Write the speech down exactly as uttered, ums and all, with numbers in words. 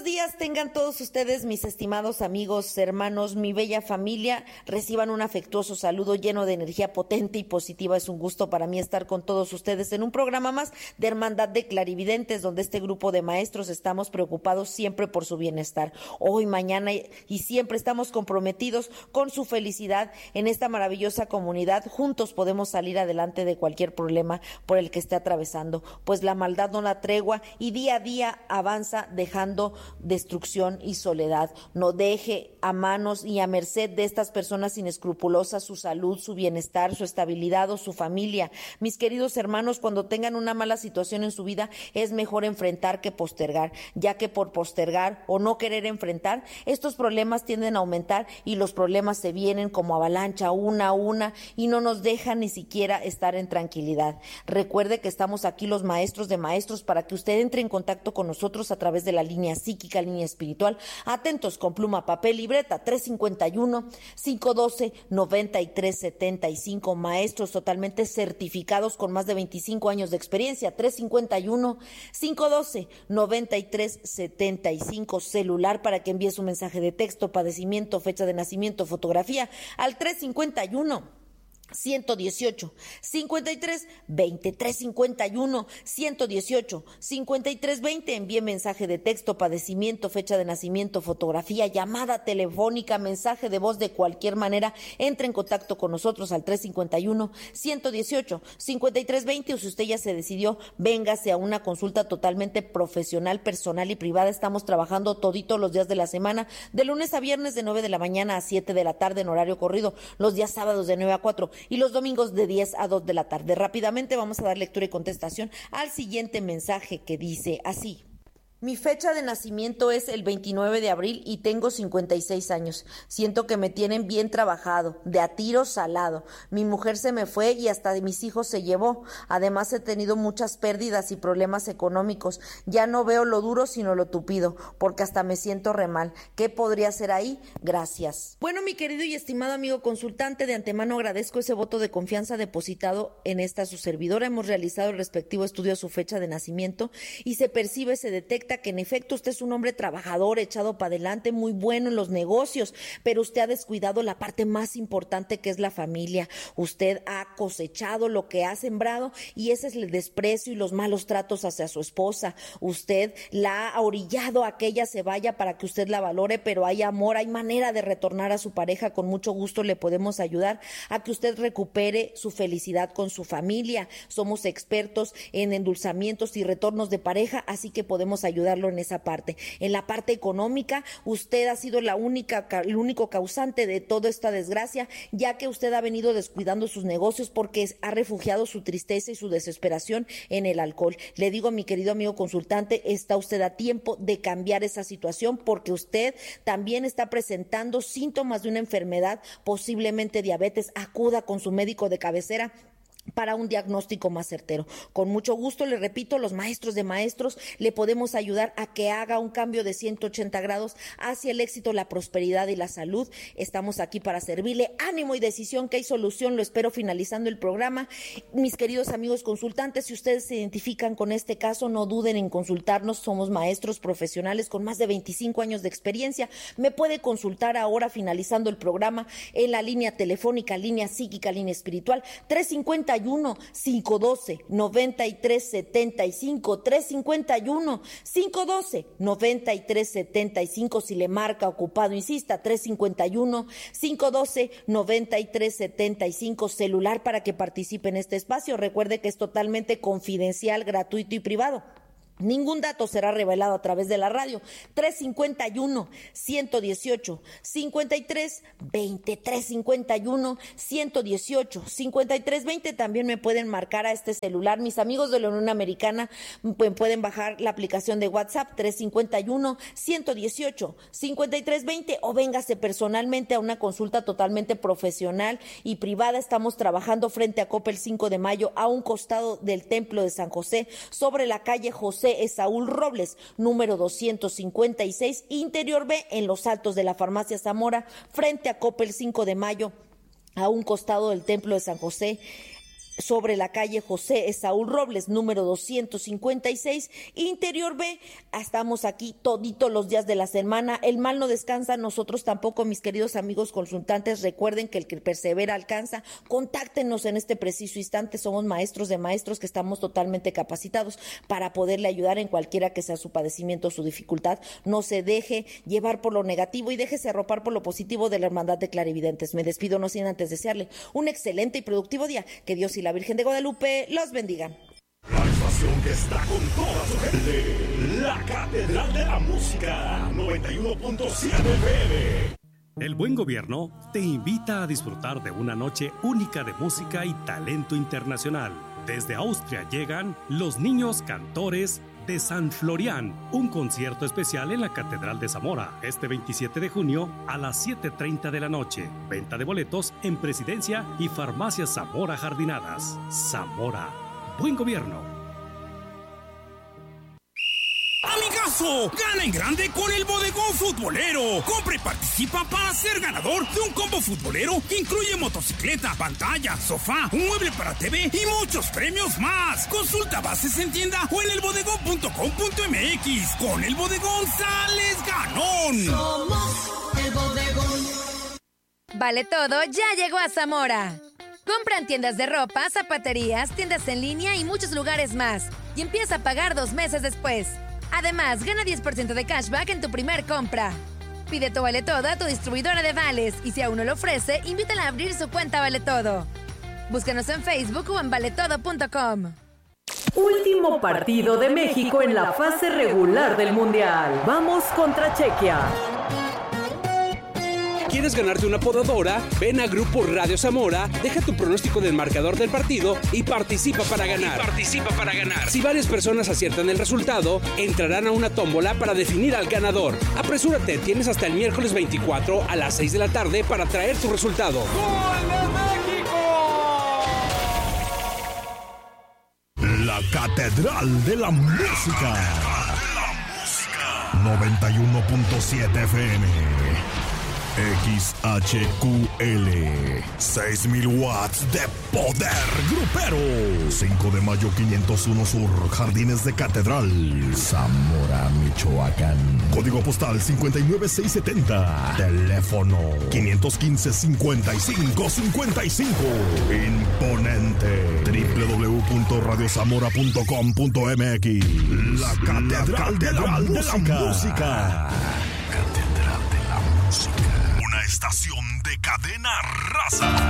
días tengan todos ustedes, mis estimados amigos, hermanos, mi bella familia. Reciban un afectuoso saludo lleno de energía potente y positiva. Es un gusto para mí estar con todos ustedes en un programa más de Hermandad de Clarividentes, donde este grupo de maestros estamos preocupados siempre por su bienestar. Hoy, mañana y siempre estamos comprometidos con su felicidad en esta maravillosa comunidad. Juntos podemos salir adelante de cualquier problema por el que esté atravesando, pues la maldad no la tregua y día a día avanza dejando destrucción y soledad. No deje a manos y a merced de estas personas inescrupulosas su salud, su bienestar, su estabilidad o su familia. Mis queridos hermanos, cuando tengan una mala situación en su vida, es mejor enfrentar que postergar, ya que por postergar o no querer enfrentar, estos problemas tienden a aumentar y los problemas se vienen como avalancha, una a una, y no nos dejan ni siquiera estar en tranquilidad. Recuerde que estamos aquí los maestros de maestros para que usted entre en contacto con nosotros a través de la línea psíquica, línea espiritual. Atentos con pluma, papel, libreta, tres cincuenta y uno, cinco doce, noventa y tres setenta y cinco, maestros totalmente certificados con más de veinticinco años de experiencia, tres cincuenta y uno, cinco doce, noventa y tres setenta y cinco, celular para que envíe su mensaje de texto, padecimiento, fecha de nacimiento, fotografía al tres cincuenta y uno, ciento dieciocho, cincuenta y tres veinte, tres cincuenta y uno, ciento dieciocho, cincuenta y tres veinte. Envíe mensaje de texto, padecimiento, fecha de nacimiento, fotografía, llamada telefónica, mensaje de voz, de cualquier manera. Entre en contacto con nosotros al tres cincuenta y uno, ciento dieciocho, cincuenta y tres veinte. O si usted ya se decidió, véngase a una consulta totalmente profesional, personal y privada. Estamos trabajando toditos los días de la semana, de lunes a viernes de nueve de la mañana a siete de la tarde en horario corrido, los días sábados de nueve a cuatro y los domingos de diez a dos de la tarde. Rápidamente vamos a dar lectura y contestación al siguiente mensaje que dice así. Mi fecha de nacimiento es el veintinueve de abril y tengo cincuenta y seis años. Siento que me tienen bien trabajado, de a tiro salado. Mi mujer se me fue y hasta de mis hijos se llevó. Además he tenido muchas pérdidas y problemas económicos. Ya no veo lo duro sino lo tupido, porque hasta me siento re mal. ¿Qué podría hacer ahí? Gracias. Bueno, mi querido y estimado amigo consultante, de antemano agradezco ese voto de confianza depositado en esta su servidora. Hemos realizado el respectivo estudio a su fecha de nacimiento y se percibe, se detecta que en efecto usted es un hombre trabajador, echado para adelante, muy bueno en los negocios, pero usted ha descuidado la parte más importante, que es la familia. Usted ha cosechado lo que ha sembrado y ese es el desprecio y los malos tratos hacia su esposa. Usted la ha orillado a que ella se vaya para que usted la valore, pero hay amor, hay manera de retornar a su pareja. Con mucho gusto le podemos ayudar a que usted recupere su felicidad con su familia. Somos expertos en endulzamientos y retornos de pareja, así que podemos ayudar ayudarlo en esa parte. En la parte económica, usted ha sido la única, el único causante de toda esta desgracia, ya que usted ha venido descuidando sus negocios porque ha refugiado su tristeza y su desesperación en el alcohol. Le digo, mi querido amigo consultante, está usted a tiempo de cambiar esa situación, porque usted también está presentando síntomas de una enfermedad, posiblemente diabetes. Acuda con su médico de cabecera para un diagnóstico más certero. Con mucho gusto, le repito, los maestros de maestros le podemos ayudar a que haga un cambio de ciento ochenta grados hacia el éxito, la prosperidad y la salud. Estamos aquí para servirle. Ánimo y decisión, que hay solución. Lo espero finalizando el programa. Mis queridos amigos consultantes, si ustedes se identifican con este caso, no duden en consultarnos. Somos maestros profesionales con más de veinticinco años de experiencia. Me puede consultar ahora, finalizando el programa, en la línea telefónica, línea psíquica, línea espiritual, tres cincuenta y uno, cinco doce, noventa y tres setenta y cinco, tres cincuenta y uno, cinco doce, noventa y tres setenta y cinco. Si le marca ocupado, insista, tres cincuenta y uno, cinco doce, noventa y tres setenta y cinco, celular para que participe en este espacio. Recuerde que es totalmente confidencial, gratuito y privado. Ningún dato será revelado a través de la radio. tres cincuenta y uno, ciento dieciocho, cincuenta y tres veinte, tres cincuenta y uno, ciento dieciocho, cincuenta y tres veinte. También me pueden marcar a este celular. Mis amigos de la Unión Americana pueden bajar la aplicación de WhatsApp, tres cincuenta y uno, ciento dieciocho, cincuenta y tres veinte, o véngase personalmente a una consulta totalmente profesional y privada. Estamos trabajando frente a Coppel cinco de mayo, a un costado del Templo de San José, sobre la calle José Esaúl Robles, número doscientos cincuenta y seis, Interior B, en los altos de la Farmacia Zamora, frente a Coppel cinco de mayo, a un costado del Templo de San José. sobre la calle José Esaúl Robles, número doscientos cincuenta y seis, Interior B. Estamos aquí toditos los días de la semana. El mal no descansa, nosotros tampoco, mis queridos amigos consultantes. Recuerden que el que persevera alcanza. Contáctenos en este preciso instante. Somos maestros de maestros que estamos totalmente capacitados para poderle ayudar en cualquiera que sea su padecimiento o su dificultad. No se deje llevar por lo negativo y déjese arropar por lo positivo de la Hermandad de Clarividentes. Me despido no sin antes desearle un excelente y productivo día. Que Dios y la Virgen de Guadalupe los bendiga. La estación que está con toda su gente, la Catedral de la Música, noventa y uno punto siete F M. El Buen Gobierno te invita a disfrutar de una noche única de música y talento internacional. Desde Austria llegan los niños cantores de San Florian, un concierto especial en la Catedral de Zamora, este veintisiete de junio a las siete treinta de la noche. Venta de boletos en Presidencia y Farmacias Zamora Jardinadas. Zamora, Buen Gobierno. ¡Amigazo! ¡Gana en grande con el Bodegón Futbolero! Compra y participa para ser ganador de un combo futbolero que incluye motocicleta, pantalla, sofá, un mueble para T V y muchos premios más. Consulta bases en tienda o en el bodegón punto com punto m x. Con el Bodegón sales ganón. Somos el Bodegón. Vale Todo ya llegó a Zamora. Compra en tiendas de ropa, zapaterías, tiendas en línea y muchos lugares más. Y empieza a pagar dos meses después. Además, gana diez por ciento de cashback en tu primer compra. Pide tu Vale Todo a tu distribuidora de vales y si aún no lo ofrece, invítala a abrir su cuenta Vale Todo. Búscanos en Facebook o en vale todo punto com. Último partido de México en la fase regular del Mundial. Vamos contra Chequia. ¿Quieres ganarte una podadora? Ven a Grupo Radio Zamora, deja tu pronóstico del marcador del partido y participa para ganar. Y participa para ganar. Si varias personas aciertan el resultado, entrarán a una tómbola para definir al ganador. Apresúrate, tienes hasta el miércoles veinticuatro a las seis de la tarde para traer tu resultado. ¡Gol de México! La Catedral de la Música. noventa y uno punto siete F M. X H Q L, seis mil watts de poder grupero. cinco de mayo quinientos uno Sur, Jardines de Catedral, Zamora, Michoacán. Código postal cincuenta y nueve seis setenta. Teléfono quinientos quince cincuenta y cinco cincuenta y cinco. Imponente. doble u doble u doble u punto radio zamora punto com punto m x. La Catedral, de, la de la Música. Catedral de la Música. Una estación de Cadena Raza.